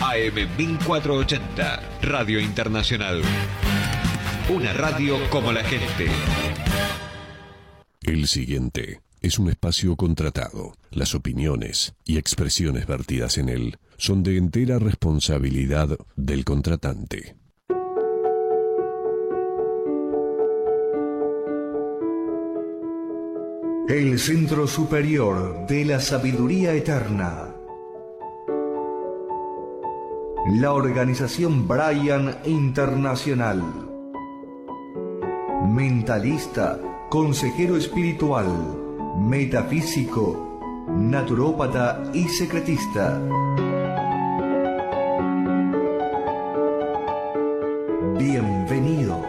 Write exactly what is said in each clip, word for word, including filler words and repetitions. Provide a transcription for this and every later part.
A M mil cuatrocientos ochenta, Radio Internacional. Una radio como la gente. El siguiente es un espacio contratado. Las opiniones y expresiones vertidas en él son de entera responsabilidad del contratante. El Centro Superior de la Sabiduría Eterna. La organización Brian Internacional. Mentalista, consejero espiritual, metafísico, naturópata y secretista. Bienvenidos.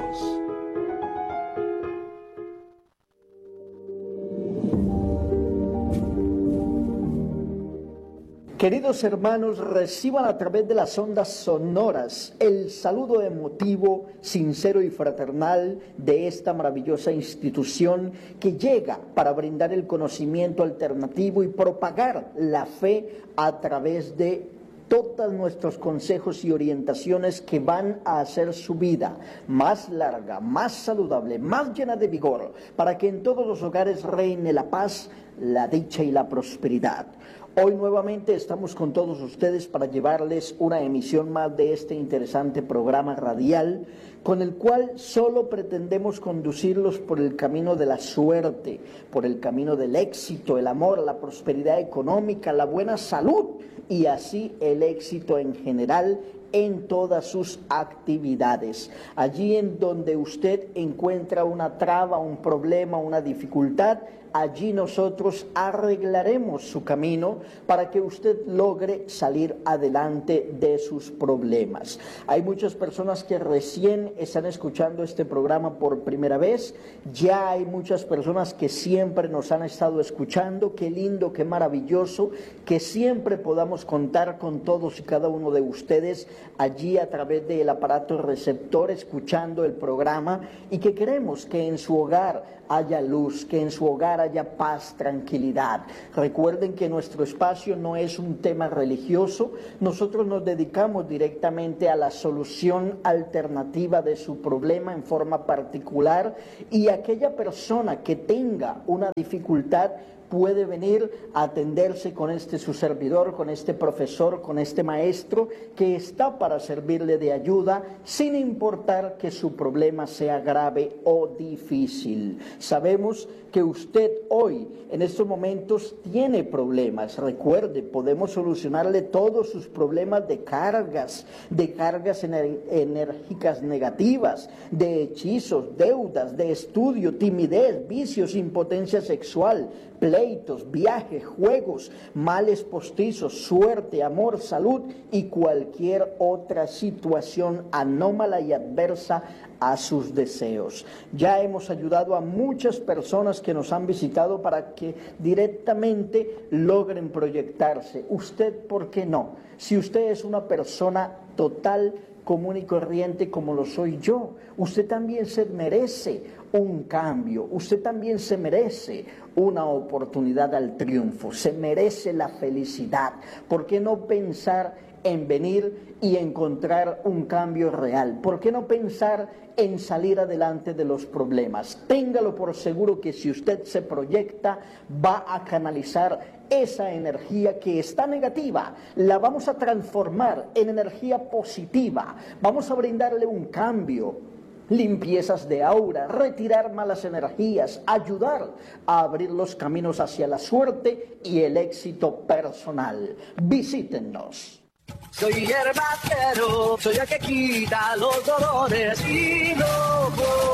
Queridos hermanos, reciban a través de las ondas sonoras el saludo emotivo, sincero y fraternal de esta maravillosa institución que llega para brindar el conocimiento alternativo y propagar la fe a través de todos nuestros consejos y orientaciones que van a hacer su vida más larga, más saludable, más llena de vigor, para que en todos los hogares reine la paz, la dicha y la prosperidad. Hoy nuevamente estamos con todos ustedes para llevarles una emisión más de este interesante programa radial, con el cual solo pretendemos conducirlos por el camino de la suerte, por el camino del éxito, el amor, la prosperidad económica, la buena salud y así el éxito en general en todas sus actividades. Allí en donde usted encuentra una traba, un problema, una dificultad, allí nosotros arreglaremos su camino para que usted logre salir adelante de sus problemas. Hay muchas personas que recién están escuchando este programa por primera vez, ya hay muchas personas que siempre nos han estado escuchando. Qué lindo, qué maravilloso que siempre podamos contar con todos y cada uno de ustedes allí a través del aparato receptor escuchando el programa, y que queremos que en su hogar haya luz, que en su hogar haya paz, tranquilidad. Recuerden que nuestro espacio no es un tema religioso, nosotros nos dedicamos directamente a la solución alternativa de su problema en forma particular, y aquella persona que tenga una dificultad puede venir a atenderse con este su servidor, con este profesor, con este maestro que está para servirle de ayuda, sin importar que su problema sea grave o difícil. Sabemos que usted hoy, en estos momentos, tiene problemas. Recuerde, podemos solucionarle todos sus problemas de cargas, de cargas ener- enérgicas negativas, de hechizos, deudas, de estudio, timidez, vicios, impotencia sexual, pleitos, viajes, juegos, males postizos, suerte, amor, salud y cualquier otra situación anómala y adversa a sus deseos. Ya hemos ayudado a muchas personas que nos han visitado para que directamente logren proyectarse. Usted, ¿por qué no? Si usted es una persona total, común y corriente como lo soy yo, usted también se merece un cambio, usted también se merece una oportunidad al triunfo, se merece la felicidad. ¿Por qué no pensar en venir y encontrar un cambio real? ¿Por qué no pensar en salir adelante de los problemas? Téngalo por seguro que si usted se proyecta, va a canalizar esa energía que está negativa, la vamos a transformar en energía positiva, vamos a brindarle un cambio, limpiezas de aura, retirar malas energías, ayudar a abrir los caminos hacia la suerte y el éxito personal. Visítennos. Soy hierbacero, soy el que quita los dolores y no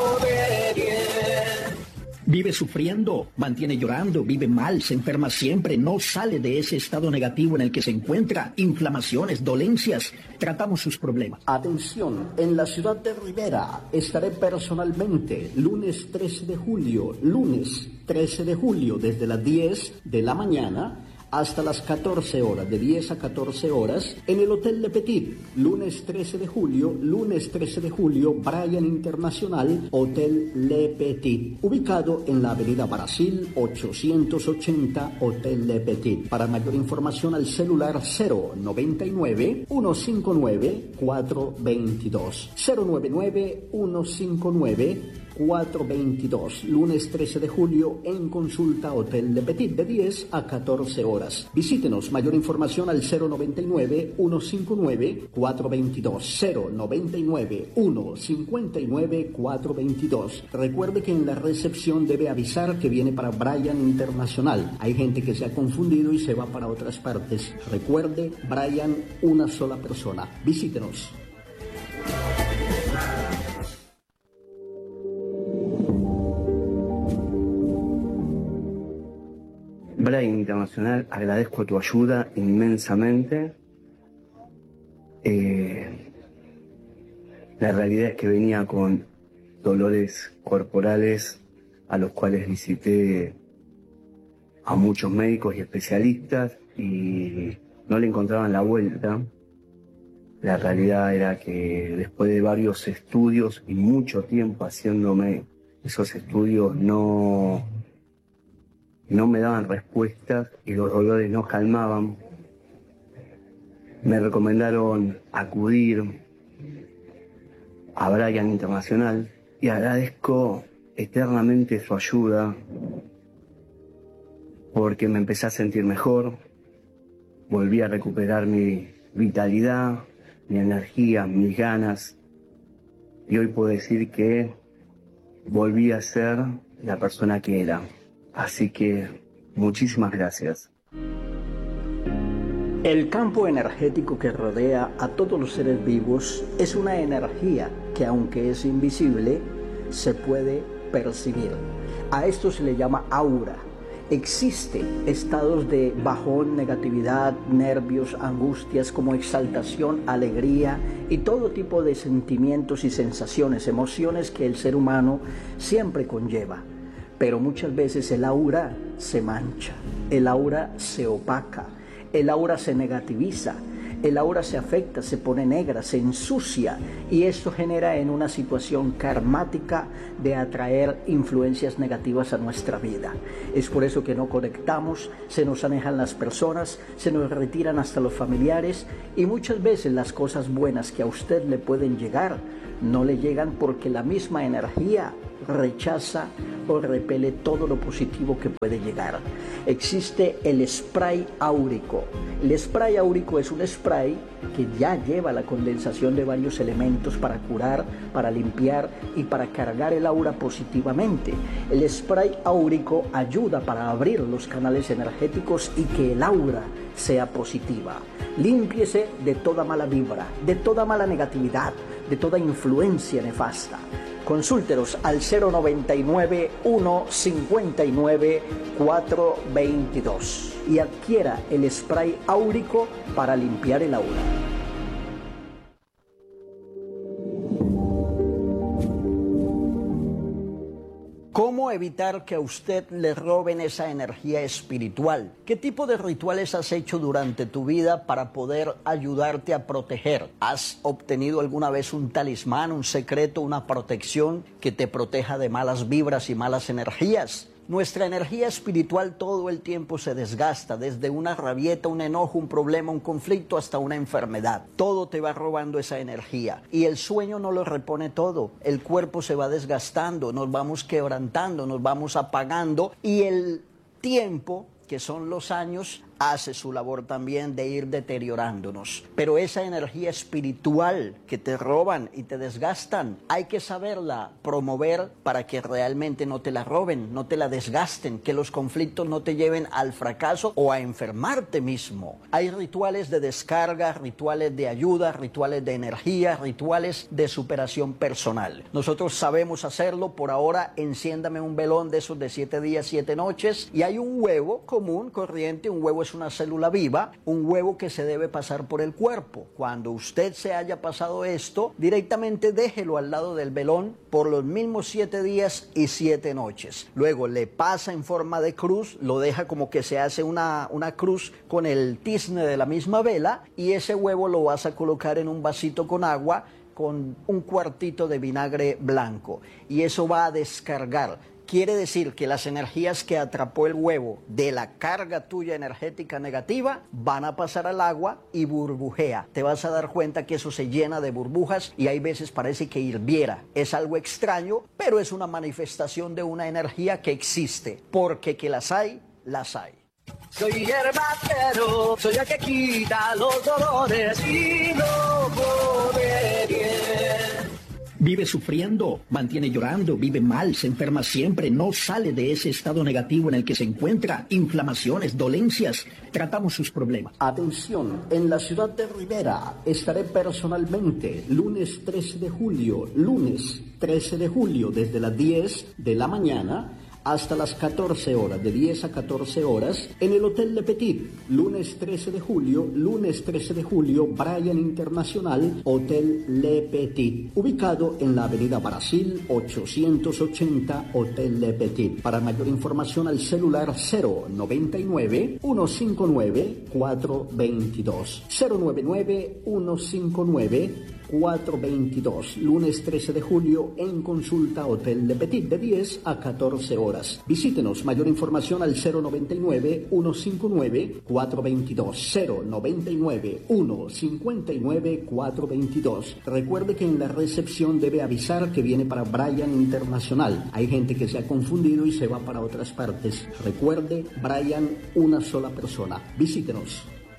come bien. Vive sufriendo, mantiene llorando, vive mal, se enferma siempre, no sale de ese estado negativo en el que se encuentra, inflamaciones, dolencias. Tratamos sus problemas. Atención, en la ciudad de Rivera estaré personalmente lunes trece de julio, lunes trece de julio desde las diez de la mañana hasta las catorce horas, de diez a catorce horas, en el Hotel Le Petit, lunes trece de julio, lunes trece de julio, Bryan Internacional, Hotel Le Petit, ubicado en la avenida Brasil ochocientos ochenta, Hotel Le Petit. Para mayor información al celular cero noventa y nueve, ciento cincuenta y nueve, cuatrocientos veintidós, cero noventa y nueve, ciento cincuenta y nueve, cuatrocientos veintidós, lunes trece de julio en consulta Hotel Le Petit de diez a catorce horas. Visítenos, mayor información al cero noventa y nueve, ciento cincuenta y nueve, cuatrocientos veintidós, cero noventa y nueve, ciento cincuenta y nueve, cuatrocientos veintidós. Recuerde que en la recepción debe avisar que viene para Bryan Internacional. Hay gente que se ha confundido y se va para otras partes. Recuerde, Bryan, una sola persona. Visítenos. Bryan Internacional, agradezco tu ayuda inmensamente. Eh, la realidad es que venía con dolores corporales a los cuales visité a muchos médicos y especialistas y no le encontraban la vuelta. La realidad era que después de varios estudios y mucho tiempo haciéndome esos estudios no... no me daban respuestas y los dolores no calmaban. Me recomendaron acudir a Bryan Internacional y agradezco eternamente su ayuda porque me empecé a sentir mejor, volví a recuperar mi vitalidad, mi energía, mis ganas y hoy puedo decir que volví a ser la persona que era. Así que muchísimas gracias. El campo energético que rodea a todos los seres vivos es una energía que, aunque es invisible, se puede percibir. A esto se le llama aura. Existen estados de bajón, negatividad, nervios, angustias, como exaltación, alegría y todo tipo de sentimientos y sensaciones, emociones que el ser humano siempre conlleva. Pero muchas veces el aura se mancha, el aura se opaca, el aura se negativiza, el aura se afecta, se pone negra, se ensucia y esto genera en una situación karmática de atraer influencias negativas a nuestra vida. Es por eso que no conectamos, se nos alejan las personas, se nos retiran hasta los familiares y muchas veces las cosas buenas que a usted le pueden llegar no le llegan porque la misma energía rechaza o repele todo lo positivo que puede llegar. Existe el spray áurico. El spray áurico es un spray que ya lleva la condensación de varios elementos para curar, para limpiar y para cargar el aura positivamente. El spray áurico ayuda para abrir los canales energéticos y que el aura sea positiva. Límpiese de toda mala vibra, de toda mala negatividad, de toda influencia nefasta. Consúltenos al cero noventa y nueve, ciento cincuenta y nueve, cuatrocientos veintidós y adquiera el spray áurico para limpiar el aura. ¿Cómo evitar que a usted le roben esa energía espiritual? ¿Qué tipo de rituales has hecho durante tu vida para poder ayudarte a proteger? ¿Has obtenido alguna vez un talismán, un secreto, una protección que te proteja de malas vibras y malas energías? Nuestra energía espiritual todo el tiempo se desgasta, desde una rabieta, un enojo, un problema, un conflicto, hasta una enfermedad. Todo te va robando esa energía y el sueño no lo repone todo. El cuerpo se va desgastando, nos vamos quebrantando, nos vamos apagando y el tiempo, que son los años, hace su labor también de ir deteriorándonos. Pero esa energía espiritual que te roban y te desgastan, hay que saberla promover para que realmente no te la roben, no te la desgasten, que los conflictos no te lleven al fracaso o a enfermarte mismo. Hay rituales de descarga, rituales de ayuda, rituales de energía, rituales de superación personal. Nosotros sabemos hacerlo. Por ahora, enciéndame un velón de esos de siete días, siete noches, y hay un huevo común, corriente, un huevo es una célula viva, un huevo que se debe pasar por el cuerpo. Cuando usted se haya pasado esto, directamente déjelo al lado del velón por los mismos siete días y siete noches. Luego le pasa en forma de cruz, lo deja como que se hace una, una cruz con el tizne de la misma vela, y ese huevo lo vas a colocar en un vasito con agua con un cuartito de vinagre blanco, y eso va a descargar. Quiere decir que las energías que atrapó el huevo de la carga tuya energética negativa van a pasar al agua y burbujea. Te vas a dar cuenta que eso se llena de burbujas y hay veces parece que hirviera. Es algo extraño, pero es una manifestación de una energía que existe, porque que las hay, las hay. Soy herbatero, soy el que quita los dolores y no come bien. Vive sufriendo, mantiene llorando, vive mal, se enferma siempre, no sale de ese estado negativo en el que se encuentra, inflamaciones, dolencias, tratamos sus problemas. Atención, en la ciudad de Rivera estaré personalmente lunes trece de julio, lunes trece de julio desde las diez de la mañana hasta las catorce horas, de diez a catorce horas, en el Hotel Le Petit, lunes trece de julio, lunes trece de julio, Bryan Internacional, Hotel Le Petit, ubicado en la avenida Brasil ochocientos ochenta, Hotel Le Petit. Para mayor información al celular cero noventa y nueve, ciento cincuenta y nueve, cuatrocientos veintidós, cero noventa y nueve, ciento cincuenta y nueve, cuatrocientos veintidós, lunes trece de julio en consulta Hotel Le Petit de diez a catorce horas. Visítenos, mayor información al cero noventa y nueve, ciento cincuenta y nueve, cuatrocientos veintidós, cero noventa y nueve, ciento cincuenta y nueve, cuatrocientos veintidós. Recuerde que en la recepción debe avisar que viene para Bryan Internacional. Hay gente que se ha confundido y se va para otras partes. Recuerde, Bryan, una sola persona. Visítenos.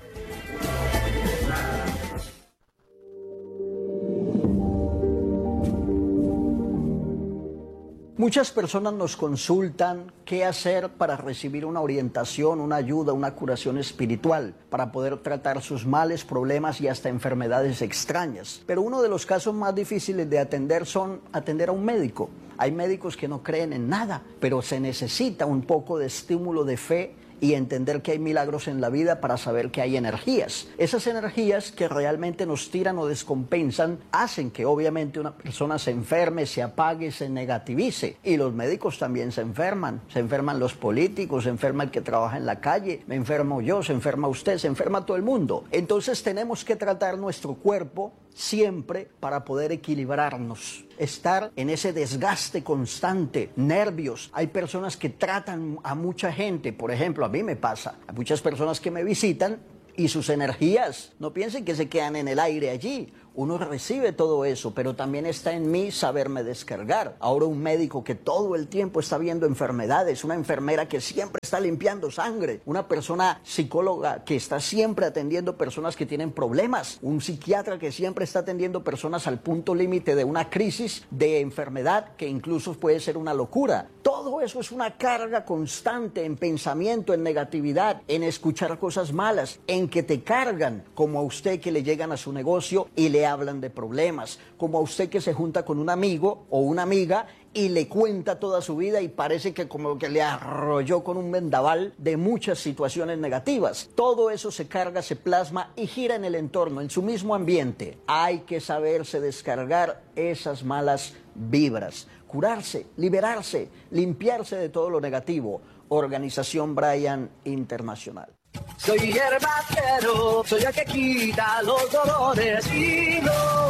Muchas personas nos consultan qué hacer para recibir una orientación, una ayuda, una curación espiritual, para poder tratar sus males, problemas y hasta enfermedades extrañas. Pero uno de los casos más difíciles de atender son atender a un médico. Hay médicos que no creen en nada, pero se necesita un poco de estímulo de fe y entender que hay milagros en la vida para saber que hay energías. Esas energías que realmente nos tiran o descompensan hacen que obviamente una persona se enferme, se apague, se negativice. Y los médicos también se enferman. Se enferman los políticos, se enferma el que trabaja en la calle, me enfermo yo, se enferma usted, se enferma todo el mundo. Entonces tenemos que tratar nuestro cuerpo siempre para poder equilibrarnos, estar en ese desgaste constante, nervios. Hay personas que tratan a mucha gente, por ejemplo, a mí me pasa, hay muchas personas que me visitan y sus energías, no piensen que se quedan en el aire allí. Uno recibe todo eso, pero también está en mí saberme descargar. Ahora un médico que todo el tiempo está viendo enfermedades, una enfermera que siempre está limpiando sangre, una persona psicóloga que está siempre atendiendo personas que tienen problemas, un psiquiatra que siempre está atendiendo personas al punto límite de una crisis de enfermedad que incluso puede ser una locura. Todo eso es una carga constante en pensamiento, en negatividad, en escuchar cosas malas, en que te cargan, como a usted que le llegan a su negocio y le hablan de problemas, como a usted que se junta con un amigo o una amiga y le cuenta toda su vida y parece que como que le arrolló con un vendaval de muchas situaciones negativas. Todo eso se carga, se plasma y gira en el entorno, en su mismo ambiente. Hay que saberse descargar esas malas vibras, curarse, liberarse, limpiarse de todo lo negativo. Organización Bryan Internacional. Soy herbatero, soy el que quita los dolores y no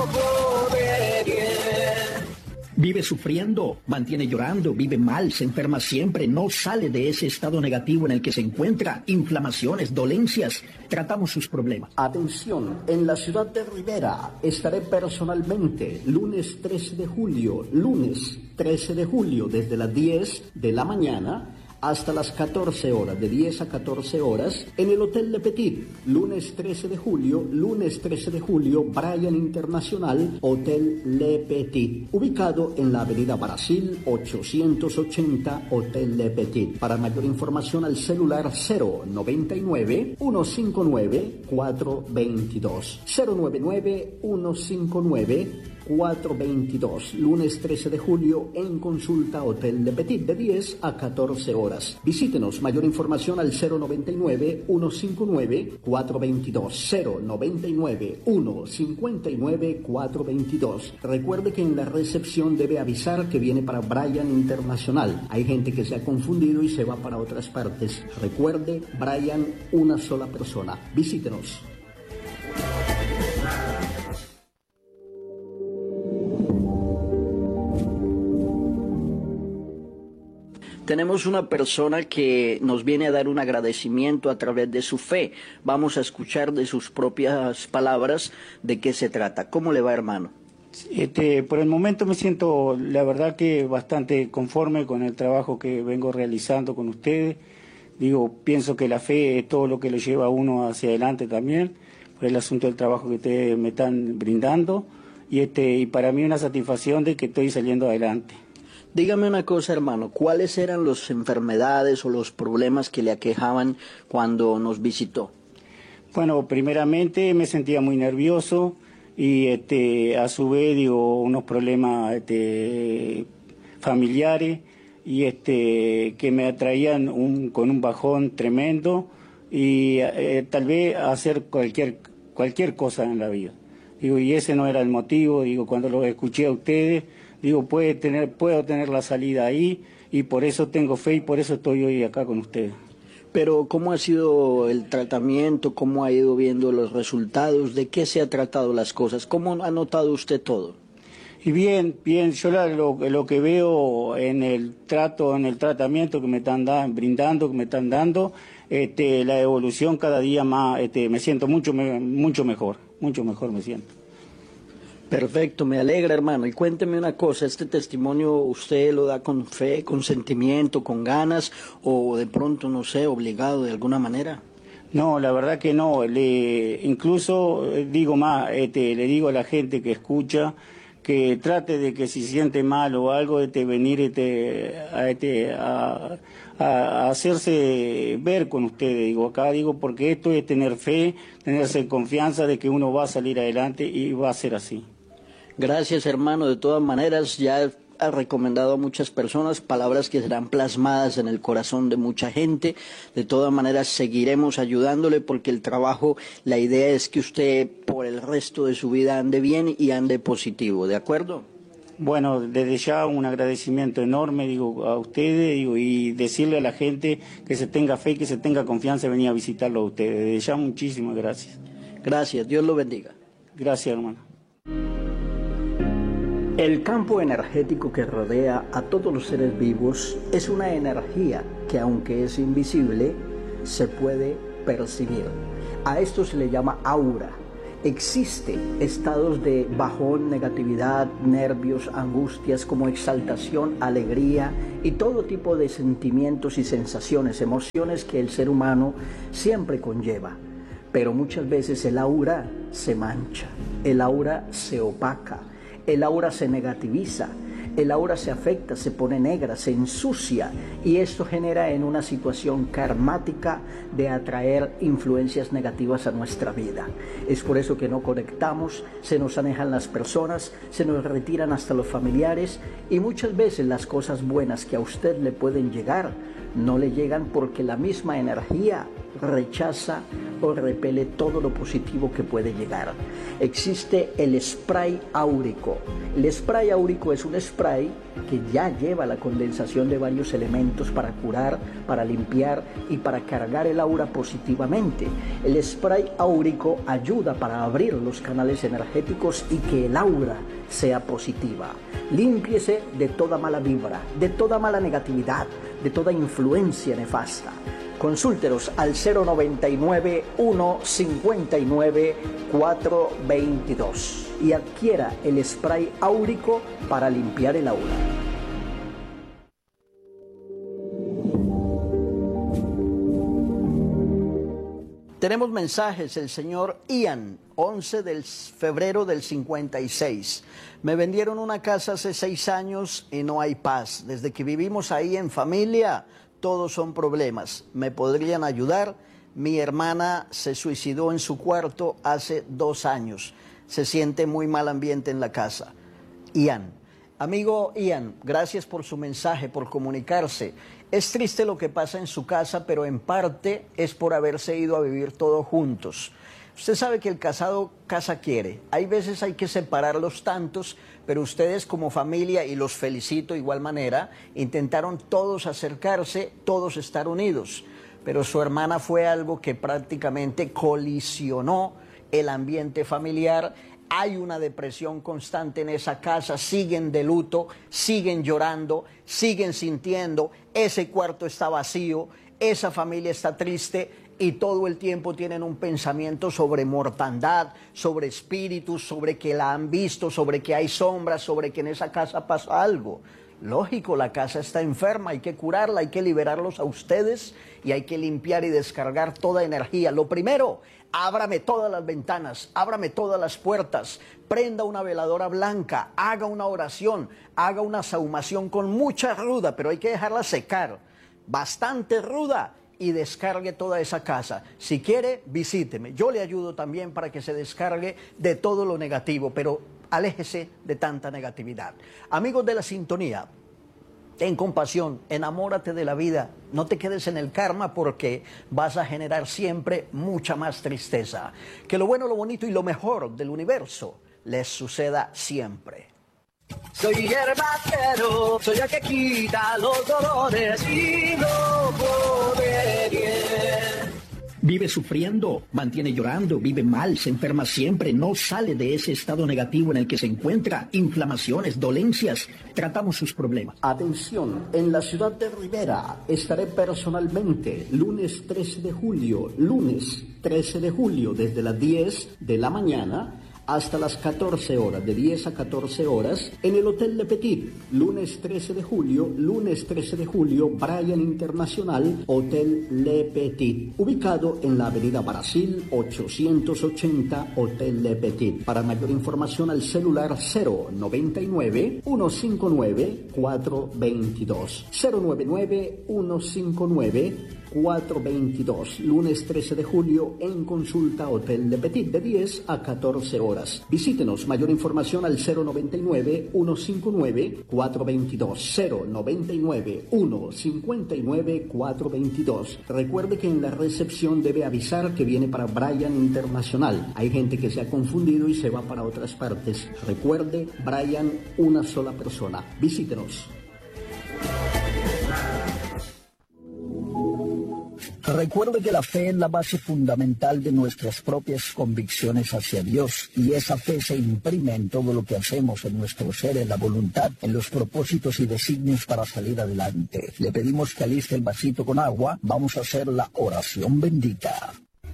come bien. Vive sufriendo, mantiene llorando, vive mal, se enferma siempre, no sale de ese estado negativo en el que se encuentra, inflamaciones, dolencias, tratamos sus problemas. Atención, en la ciudad de Rivera estaré personalmente lunes trece de julio, lunes trece de julio desde las diez de la mañana hasta las catorce horas, de diez a catorce horas, en el Hotel Le Petit, lunes trece de julio, lunes trece de julio, Bryan Internacional, Hotel Le Petit, ubicado en la avenida Brasil ochocientos ochenta, Hotel Le Petit. Para mayor información al celular cero noventa y nueve, ciento cincuenta y nueve, cuatrocientos veintidós, cero noventa y nueve, ciento cincuenta y nueve, cuatro veintidós. Lunes trece de julio en consulta Hotel Le Petit de diez a catorce horas. Visítenos. Mayor información al cero noventa y nueve, ciento cincuenta y nueve, cuatrocientos veintidós. cero noventa y nueve, ciento cincuenta y nueve, cuatrocientos veintidós. Recuerde que en la recepción debe avisar que viene para Bryan Internacional. Hay gente que se ha confundido y se va para otras partes. Recuerde, Bryan, una sola persona. Visítenos. Tenemos una persona que nos viene a dar un agradecimiento a través de su fe. Vamos a escuchar de sus propias palabras de qué se trata. ¿Cómo le va, hermano? Este, por el momento me siento, la verdad, que bastante conforme con el trabajo que vengo realizando con ustedes. Digo, pienso que la fe es todo lo que lo lleva a uno hacia adelante también, por el asunto del trabajo que ustedes me están brindando. Y, este, y para mí una satisfacción de que estoy saliendo adelante. Dígame una cosa, hermano, ¿cuáles eran las enfermedades o los problemas que le aquejaban cuando nos visitó? Bueno, primeramente me sentía muy nervioso y este, a su vez, digo, unos problemas este, familiares y este, que me atraían un, con un bajón tremendo y eh, tal vez hacer cualquier, cualquier cosa en la vida. Digo, y ese no era el motivo, digo, cuando lo escuché a ustedes, digo, puede tener, puedo tener la salida ahí y por eso tengo fe y por eso estoy hoy acá con ustedes. Pero ¿cómo ha sido el tratamiento? ¿Cómo ha ido viendo los resultados? ¿De qué se ha tratado las cosas? ¿Cómo ha notado usted todo? Y bien, bien, yo la, lo, lo que veo en el trato, en el tratamiento que me están da, brindando, que me están dando, este, la evolución cada día más, este, me siento mucho, me, mucho mejor, mucho mejor me siento. Perfecto, me alegra, hermano. Y cuénteme una cosa, ¿este testimonio usted lo da con fe, con sentimiento, con ganas o de pronto, no sé, obligado de alguna manera? No, la verdad que no. Le, incluso digo más, este, le digo a la gente que escucha que trate de que si se siente mal o algo, este, venir este, a, este, a, a hacerse ver con ustedes. Digo, acá digo, porque esto es tener fe, tenerse confianza de que uno va a salir adelante y va a ser así. Gracias, hermano. De todas maneras, ya ha recomendado a muchas personas, palabras que serán plasmadas en el corazón de mucha gente. De todas maneras, seguiremos ayudándole porque el trabajo, la idea es que usted por el resto de su vida ande bien y ande positivo, ¿de acuerdo? Bueno, desde ya un agradecimiento enorme, digo, a ustedes, digo, y decirle a la gente que se tenga fe y que se tenga confianza de venir a visitarlo a ustedes. Desde ya muchísimas gracias. Gracias, Dios lo bendiga. Gracias, hermano. El campo energético que rodea a todos los seres vivos es una energía que, aunque es invisible, se puede percibir. A esto se le llama aura. Existen estados de bajón, negatividad, nervios, angustias, como exaltación, alegría y todo tipo de sentimientos y sensaciones, emociones que el ser humano siempre conlleva. Pero muchas veces el aura se mancha, el aura se opaca. El aura se negativiza, el aura se afecta, se pone negra, se ensucia y esto genera en una situación karmática de atraer influencias negativas a nuestra vida. Es por eso que no conectamos, se nos alejan las personas, se nos retiran hasta los familiares y muchas veces las cosas buenas que a usted le pueden llegar no le llegan porque la misma energía rechaza o repele todo lo positivo que puede llegar. Existe el spray áurico. El spray áurico es un spray que ya lleva la condensación de varios elementos para curar, para limpiar y para cargar el aura positivamente. El spray áurico ayuda para abrir los canales energéticos y que el aura sea positiva. Límpiese de toda mala vibra, de toda mala negatividad, de toda influencia nefasta. Consúltenos al cero noventa y nueve, ciento cincuenta y nueve, cuatrocientos veintidós y adquiera el spray áurico para limpiar el aura. Tenemos mensajes. El señor Ian, once de febrero del cincuenta y seis. Me vendieron una casa hace seis años y no hay paz. Desde que vivimos ahí en familia, todos son problemas. ¿Me podrían ayudar? Mi hermana se suicidó en su cuarto hace dos años. se siente muy mal ambiente en la casa. Ian. Amigo Ian, gracias por su mensaje, por comunicarse. Es triste lo que pasa en su casa, pero en parte es por haberse ido a vivir todos juntos. Usted sabe que el casado casa quiere. Hay veces hay que separar los tantos, pero ustedes como familia, y los felicito de igual manera, intentaron todos acercarse, todos estar unidos. Pero su hermana fue algo que prácticamente colisionó el ambiente familiar. Hay una depresión constante en esa casa, siguen de luto, siguen llorando, siguen sintiendo, ese cuarto está vacío, esa familia está triste y todo el tiempo tienen un pensamiento sobre mortandad, sobre espíritus, sobre que la han visto, sobre que hay sombras, sobre que en esa casa pasa algo. Lógico, la casa está enferma, hay que curarla, hay que liberarlos a ustedes y hay que limpiar y descargar toda energía. Lo primero, ábrame todas las ventanas, ábrame todas las puertas, prenda una veladora blanca, haga una oración, haga una sahumación con mucha ruda, pero hay que dejarla secar, bastante ruda, y descargue toda esa casa. Si quiere, visíteme. Yo le ayudo también para que se descargue de todo lo negativo, pero aléjese de tanta negatividad. Amigos de la sintonía, ten compasión, enamórate de la vida, no te quedes en el karma porque vas a generar siempre mucha más tristeza. Que lo bueno, lo bonito y lo mejor del universo les suceda siempre. Soy herbatero, soy el que quita los dolores y no puede bien. Vive sufriendo, mantiene llorando, vive mal, se enferma siempre, no sale de ese estado negativo en el que se encuentra, inflamaciones, dolencias, tratamos sus problemas. Atención, en la ciudad de Rivera estaré personalmente lunes trece de julio, lunes trece de julio desde las diez de la mañana hasta las catorce horas, de diez a catorce horas, en el Hotel Le Petit, lunes trece de julio, lunes trece de julio, Bryan Internacional, Hotel Le Petit, ubicado en la avenida Brasil ochocientos ochenta, Hotel Le Petit. Para mayor información al celular cero noventa y nueve, ciento cincuenta y nueve, cuatrocientos veintidós, cero noventa y nueve, ciento cincuenta y nueve, cuatrocientos veintidós, lunes trece de julio en consulta Hotel Le Petit de diez a catorce horas. Visítenos, mayor información al cero noventa y nueve, ciento cincuenta y nueve, cuatrocientos veintidós, cero noventa y nueve, ciento cincuenta y nueve, cuatrocientos veintidós. Recuerde que en la recepción debe avisar que viene para Bryan Internacional. Hay gente que se ha confundido y se va para otras partes. Recuerde, Bryan, una sola persona. Visítenos. Recuerde que la fe es la base fundamental de nuestras propias convicciones hacia Dios y esa fe se imprime en todo lo que hacemos, en nuestro ser, en la voluntad, en los propósitos y designios para salir adelante. Le pedimos que aliste el vasito con agua, vamos a hacer la oración bendita.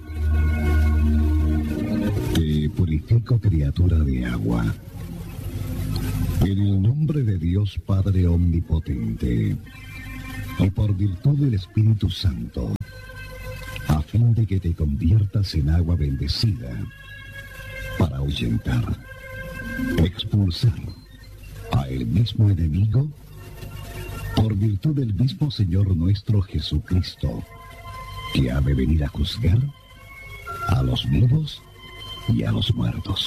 Te purifico, criatura de agua, en el nombre de Dios Padre Omnipotente y por virtud del Espíritu Santo, a fin de que te conviertas en agua bendecida, para ahuyentar, expulsar a el mismo enemigo, por virtud del mismo Señor nuestro Jesucristo, que ha de venir a juzgar a los vivos y a los muertos.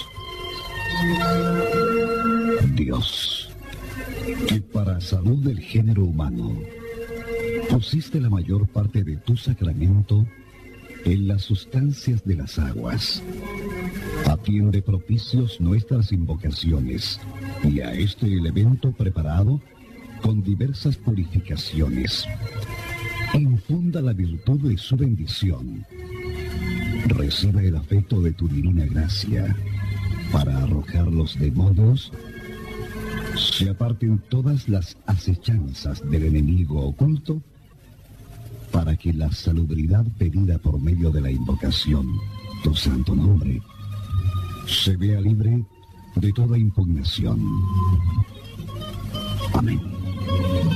Dios, que para salud del género humano pusiste la mayor parte de tu sacramento en las sustancias de las aguas, atiende propicios nuestras invocaciones y a este elemento preparado con diversas purificaciones. Infunda la virtud de su bendición. Recibe el afecto de tu divina gracia para arrojar los demonios, se aparten todas las acechanzas del enemigo oculto, para que la salubridad pedida por medio de la invocación, tu santo nombre, se vea libre de toda impugnación. Amén.